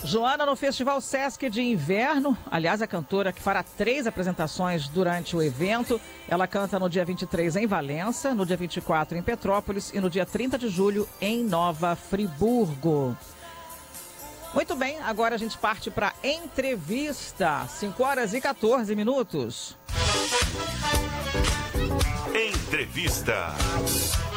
Joana no Festival Sesc de Inverno, aliás, a cantora que fará 3 apresentações durante o evento. Ela canta no dia 23 em Valença, no dia 24 em Petrópolis e no dia 30 de julho em Nova Friburgo. Muito bem, agora a gente parte para entrevista, 5h14. Entrevista.